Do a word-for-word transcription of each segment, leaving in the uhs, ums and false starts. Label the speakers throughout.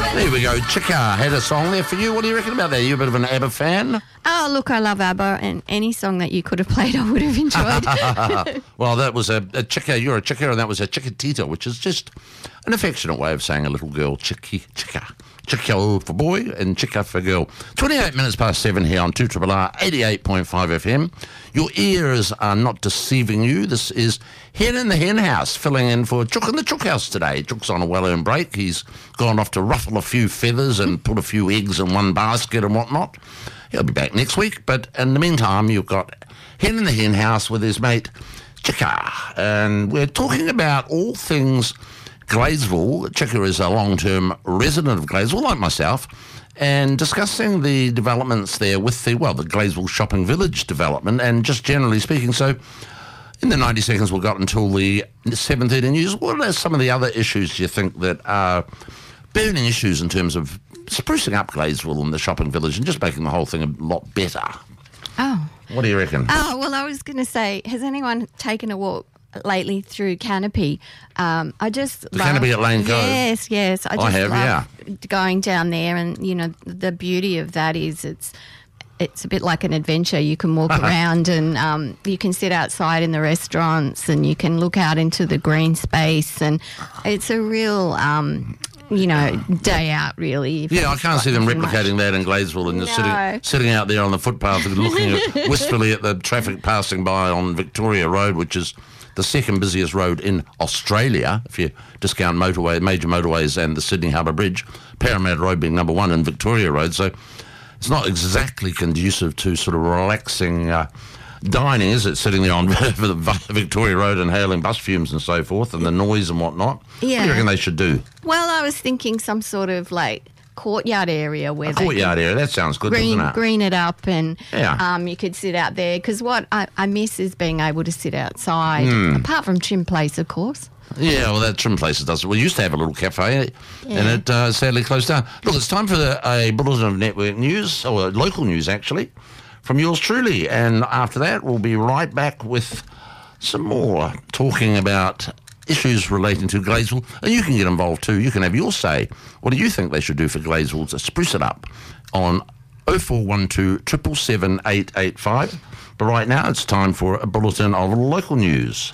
Speaker 1: There we go. Chicka had a song there for you. What do you reckon about that? Are you a bit of an ABBA fan?
Speaker 2: Oh, look, I love ABBA, and any song that you could have played I would have enjoyed.
Speaker 1: Well, that was a, a chicka. You're a chicka, and that was a chickatita, which is just an affectionate way of saying a little girl. Chicky, chicka. Chicka for boy and chicka for girl. twenty-eight minutes past seven here on two R R R eighty-eight point five F M. Your ears are not deceiving you. This is Hen in the Hen House, filling in for Chook in the Chook House today. Chook's on a well-earned break. He's gone off to ruffle a few feathers and put a few eggs in one basket and whatnot. He'll be back next week, but in the meantime, you've got Hen in the Hen House with his mate Chicka, and we're talking about all things Gladesville. Chicka is a long-term resident of Gladesville, like myself, and discussing the developments there with the, well, the Gladesville Shopping Village development, and just generally speaking. So in the ninety seconds we've got until the seven thirty news, what are some of the other issues you think that are burning issues in terms of sprucing up Gladesville and the shopping village and just making the whole thing a lot better?
Speaker 2: Oh.
Speaker 1: What do you reckon?
Speaker 2: Oh, well, I was going to say, has anyone taken a walk lately through Canopy? Um, I just
Speaker 1: The
Speaker 2: love,
Speaker 1: Canopy at Lane Cove?
Speaker 2: Yes, yes. I just
Speaker 1: I have,
Speaker 2: love
Speaker 1: yeah.
Speaker 2: going down there, and, you know, the beauty of that is it's it's a bit like an adventure. You can walk around and um, you can sit outside in the restaurants and you can look out into the green space, and it's a real... Um, you know, day out, really.
Speaker 1: Yeah, I can't see them replicating that in Gladesville and just
Speaker 2: No.
Speaker 1: sitting sitting out there on the footpath and looking at, wistfully at the traffic passing by on Victoria Road, which is the second busiest road in Australia, if you discount motorway, major motorways and the Sydney Harbour Bridge, Parramatta Road being number one and Victoria Road. So it's not exactly conducive to sort of relaxing uh, dining, is it, sitting there on Victoria Road and hailing bus fumes and so forth and the noise and whatnot?
Speaker 2: Yeah.
Speaker 1: What do you reckon they should do?
Speaker 2: Well, I was thinking some sort of, like, courtyard area where
Speaker 1: A
Speaker 2: they
Speaker 1: courtyard
Speaker 2: could
Speaker 1: area, that sounds good,
Speaker 2: green,
Speaker 1: doesn't it?
Speaker 2: green it up, and
Speaker 1: Yeah.
Speaker 2: um, you could sit out there. Because what I, I miss is being able to sit outside,
Speaker 1: Hmm.
Speaker 2: apart from Trim Place, of course.
Speaker 1: Yeah, well, that Trim Places does it. We used to have a little cafe,
Speaker 2: Yeah.
Speaker 1: and it uh, sadly closed down. Look, it's time for the, a bulletin of network news, or local news, actually, from yours truly. And after that, we'll be right back with some more talking about issues relating to Gladesville. And you can get involved too. You can have your say. What do you think they should do for Gladesville to spruce it up on oh four one two, seven seven seven, eight eight five. But right now, it's time for a bulletin of local news.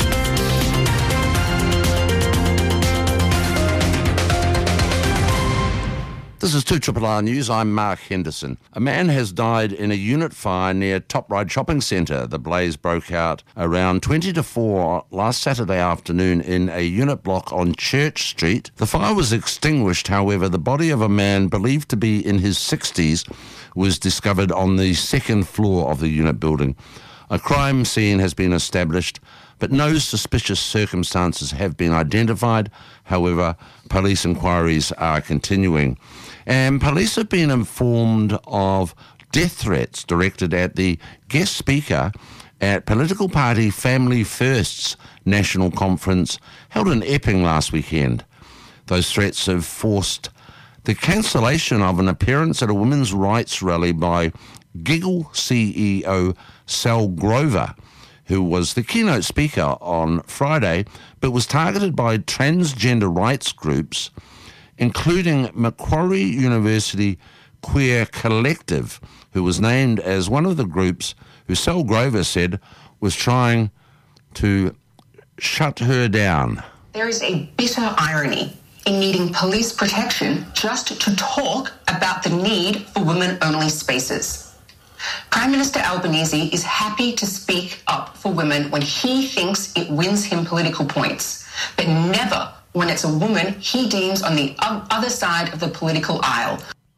Speaker 1: This is two R R R News. I'm Mark Henderson. A man has died in a unit fire near Top Ride Shopping Centre. The blaze broke out around twenty to four last Saturday afternoon in a unit block on Church Street. The fire was extinguished, however. The body of a man believed to be in his sixties was discovered on the second floor of the unit building. A crime scene has been established, but no suspicious circumstances have been identified. However, police inquiries are continuing. And police have been informed of death threats directed at the guest speaker at political party Family First's national conference held in Epping last weekend. Those threats have forced the cancellation of an appearance at a women's rights rally by Giggle C E O Sal Grover, who was the keynote speaker on Friday, but was targeted by transgender rights groups, including Macquarie University Queer Collective, who was named as one of the groups who Sal Grover said was trying to shut her down.
Speaker 3: There is a bitter irony in needing police protection just to talk about the need for women-only spaces. Prime Minister Albanese is happy to speak up for women when he thinks it wins him political points, but never when it's a woman he deems on the other side of the political aisle.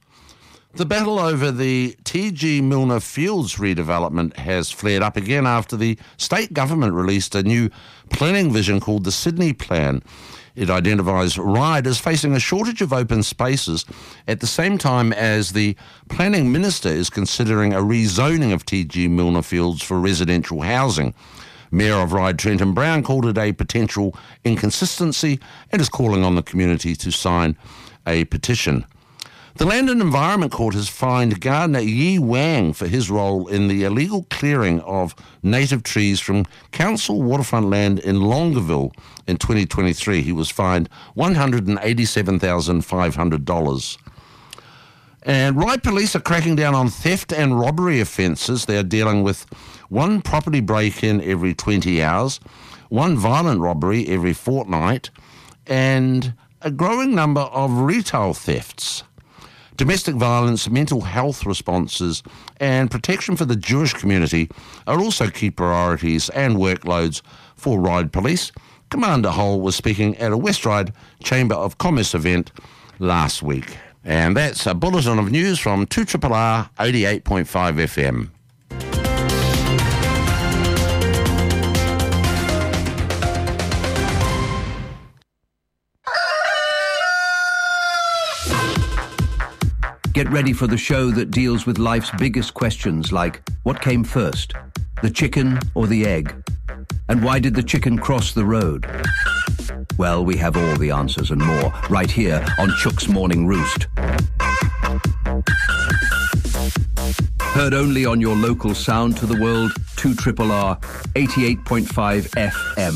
Speaker 1: The battle over the T G Milner Fields redevelopment has flared up again after the state government released a new planning vision called the Sydney Plan. It identifies Ryde as facing a shortage of open spaces at the same time as the planning minister is considering a rezoning of T G Milner Fields for residential housing. Mayor of Ryde, Trenton Brown, called it a potential inconsistency and is calling on the community to sign a petition. The Land and Environment Court has fined gardener Yi Wang for his role in the illegal clearing of native trees from council waterfront land in Longueville in twenty twenty-three. He was fined one hundred eighty-seven thousand five hundred dollars. And Ryde Police are cracking down on theft and robbery offences. They're dealing with one property break-in every twenty hours, one violent robbery every fortnight, and a growing number of retail thefts. Domestic violence, mental health responses, and protection for the Jewish community are also key priorities and workloads for Ryde Police. Commander Hull was speaking at a West Ryde Chamber of Commerce event last week. And that's a bulletin of news from two R R R eighty-eight point five F M.
Speaker 4: Get ready for the show that deals with life's biggest questions like, what came first, the chicken or the egg? And why did the chicken cross the road? Well, we have all the answers and more right here on Chook's Morning Roost. Heard only on your local sound to the world, two R R R eighty-eight point five F M.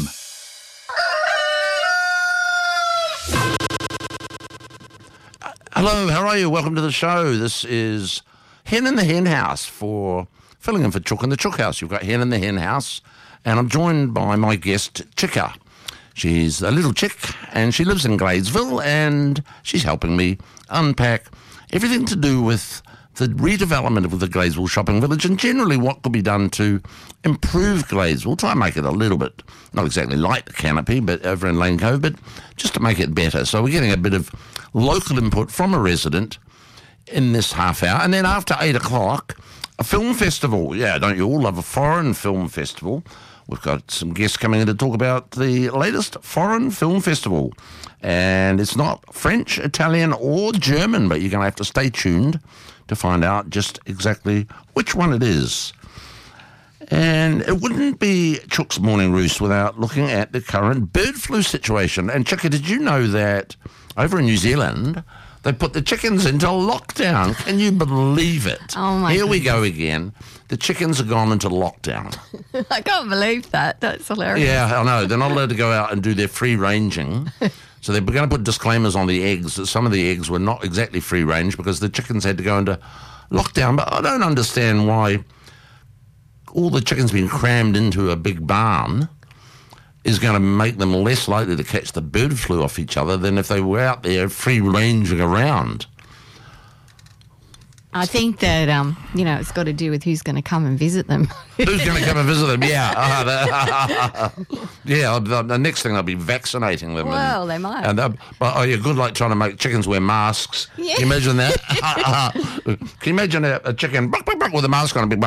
Speaker 1: Hello, how are you? Welcome to the show. This is Hen in the Hen House for filling in for Chook in the Chook House. You've got Hen in the Hen House, and I'm joined by my guest, Chicka. She's a little chick, and she lives in Gladesville, and she's helping me unpack everything to do with the redevelopment of the Gladesville shopping village and generally what could be done to improve Gladesville, try and make it a little bit, not exactly like the Canopy, but over in Lane Cove, but just to make it better. So we're getting a bit of local input from a resident in this half hour. And then after eight o'clock, a film festival. Yeah, don't you all love a foreign film festival? We've got some guests coming in to talk about the latest foreign film festival. And it's not French, Italian, or German, but you're going to have to stay tuned to find out just exactly which one it is. And it wouldn't be Chook's Morning Roost without looking at the current bird flu situation. And Chicka, did you know that over in New Zealand, they put the chickens into lockdown? Can you believe it?
Speaker 2: Oh, my
Speaker 1: Here
Speaker 2: goodness.
Speaker 1: we go again. The chickens have gone into lockdown.
Speaker 2: I can't believe that. That's hilarious.
Speaker 1: Yeah, I know. They're not allowed to go out and do their free ranging. So they're going to put disclaimers on the eggs that some of the eggs were not exactly free range because the chickens had to go into lockdown. But I don't understand why all the chickens being crammed into a big barn is going to make them less likely to catch the bird flu off each other than if they were out there free ranging around.
Speaker 2: I think that, um, you know, it's got to do with who's going to come and visit them.
Speaker 1: Who's going to come and visit them? Yeah. Uh, the, yeah, the, the next thing they'll be vaccinating them.
Speaker 2: Well,
Speaker 1: and,
Speaker 2: they might.
Speaker 1: And but oh, yeah, good luck trying to make chickens wear masks.
Speaker 2: Yeah.
Speaker 1: Can you imagine that? Can you imagine a, a chicken with a mask on? A big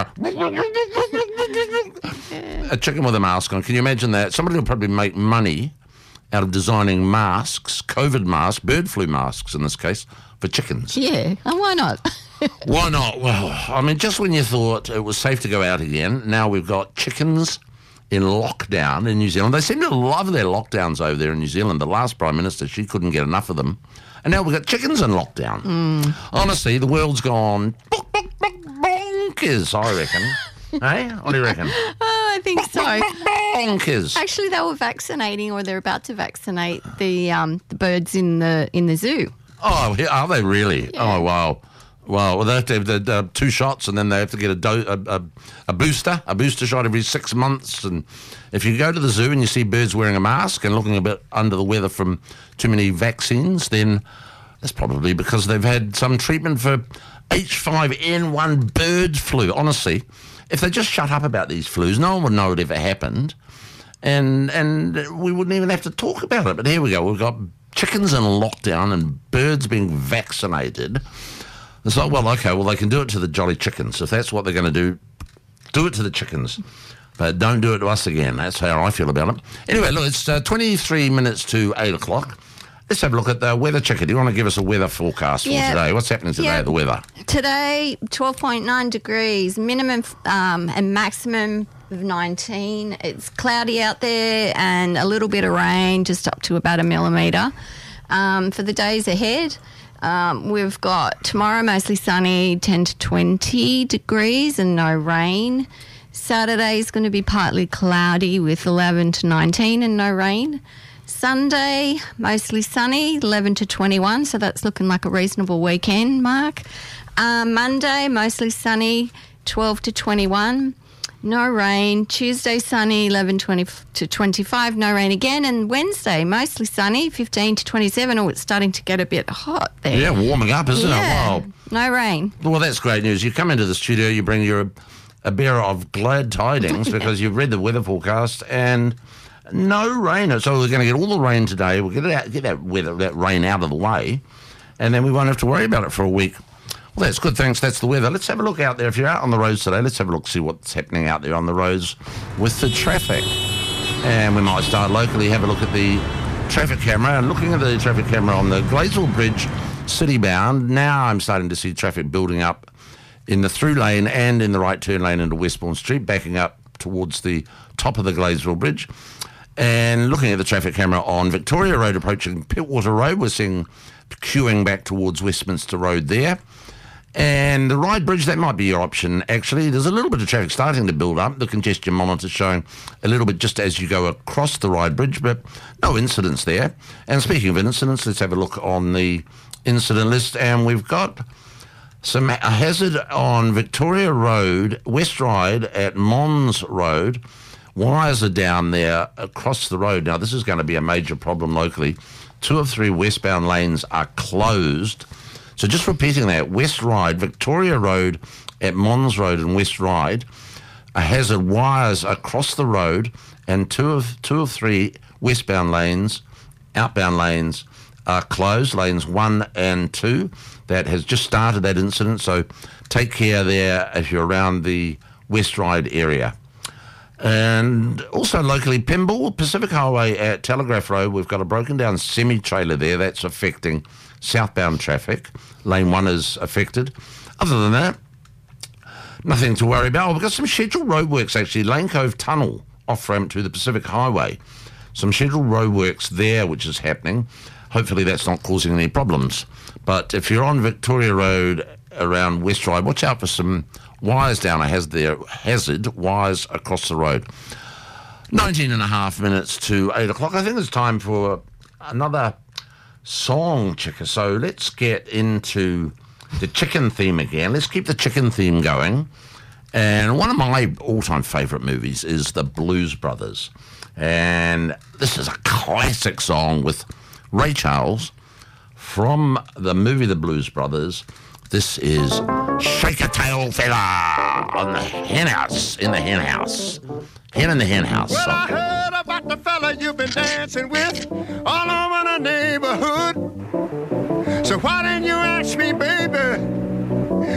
Speaker 1: a chicken with a mask on. Can you imagine that? Somebody will probably make money out of designing masks, COVID masks, bird flu masks in this case, for chickens.
Speaker 2: Yeah, and why not?
Speaker 1: Why not? Well, I mean, just when you thought it was safe to go out again, now we've got chickens in lockdown in New Zealand. They seem to love their lockdowns over there in New Zealand. The last Prime Minister, she couldn't get enough of them. And now we've got chickens in lockdown.
Speaker 2: Mm.
Speaker 1: Honestly, the world's gone bonkers, I reckon. Hey, what do you reckon?
Speaker 2: Oh, I think so.
Speaker 1: Bonkers.
Speaker 2: Actually, they were vaccinating, or they're about to vaccinate the um, the birds in the in the zoo.
Speaker 1: Oh, are they really?
Speaker 2: Yeah.
Speaker 1: Oh, wow. Well, well, they have to have the, the two shots, and then they have to get a, do, a, a a booster, a booster shot every six months. And if you go to the zoo and you see birds wearing a mask and looking a bit under the weather from too many vaccines, then that's probably because they've had some treatment for H five N one bird flu. Honestly, if they just shut up about these flus, no one would know it ever happened, and and we wouldn't even have to talk about it. But here we go. We've got chickens in lockdown and birds being vaccinated. It's like, well, okay, well, they can do it to the jolly chickens. If that's what they're going to do, do it to the chickens. But don't do it to us again. That's how I feel about it. Anyway, look, it's uh, twenty-three minutes to eight o'clock. Let's have a look at the weather checker. Do you want to give us a weather forecast for
Speaker 2: Yeah.
Speaker 1: today? What's happening today,
Speaker 2: Yeah.
Speaker 1: the weather?
Speaker 2: Today, twelve point nine degrees, minimum um, and maximum of nineteen. It's cloudy out there and a little bit of rain, just up to about a millimetre. Um, for the days ahead, Um, we've got tomorrow mostly sunny, ten to twenty degrees and no rain. Saturday is going to be partly cloudy with eleven to nineteen and no rain. Sunday, mostly sunny, eleven to twenty-one, so that's looking like a reasonable weekend, Mark. Um, Monday, mostly sunny, twelve to twenty-one, no rain. Tuesday, sunny, eleven twenty to twenty-five, no rain again. And Wednesday, mostly sunny, fifteen to twenty-seven. Oh, it's starting to get a bit hot there.
Speaker 1: Yeah, warming up, isn't
Speaker 2: yeah,
Speaker 1: it? Wow.
Speaker 2: No rain.
Speaker 1: Well, that's great news. You come into the studio, you bring your a bearer of glad tidings because you've read the weather forecast and no rain. So we're going to get all the rain today. We'll get it out, get that weather, that rain out of the way, and then we won't have to worry about it for a week. Well, that's good. Thanks. That's the weather. Let's have a look out there. If you're out on the roads today, let's have a look, see what's happening out there on the roads with the traffic. And we might start locally, have a look at the traffic camera. And looking at the traffic camera on the Gladesville Bridge, city bound, now I'm starting to see traffic building up in the through lane and in the right turn lane into Westbourne Street, backing up towards the top of the Gladesville Bridge. And looking at the traffic camera on Victoria Road approaching Pittwater Road, we're seeing queuing back towards Westminster Road there. And the Ryde Bridge, that might be your option, actually. There's a little bit of traffic starting to build up. The congestion monitor showing a little bit just as you go across the Ryde Bridge, but no incidents there. And speaking of incidents, let's have a look on the incident list. And we've got some a hazard on Victoria Road, West Ryde at Mons Road. Wires are down there across the road. Now, this is going to be a major problem locally. Two of three westbound lanes are closed. So just repeating that, West Ryde, Victoria Road at Mons Road and West Ryde, a hazard, wires across the road, and two of two of three westbound lanes, outbound lanes, are closed, lanes one and two. That has just started that incident, so take care there if you're around the West Ryde area. And also locally, Pymble, Pacific Highway at Telegraph Road, we've got a broken down semi-trailer there that's affecting southbound traffic. Lane one is affected. Other than that, nothing to worry about. Oh, we've got some scheduled roadworks actually. Lane Cove Tunnel off-ramp to the Pacific Highway. Some scheduled roadworks there which is happening. Hopefully that's not causing any problems. But if you're on Victoria Road around West Ryde, watch out for some wires down. It has their hazard, wires across the road. nineteen and a half minutes to eight o'clock. I think it's time for another song, Chicka. So let's get into the chicken theme again. Let's keep the chicken theme going. And one of my all-time favourite movies is The Blues Brothers. And this is a classic song with Ray Charles from the movie The Blues Brothers. This is Shake a Tail Feather on the hen house, in the hen house. Hen in the hen house.
Speaker 5: Well, I heard about the fella you've been dancing with all over the neighborhood. So why didn't you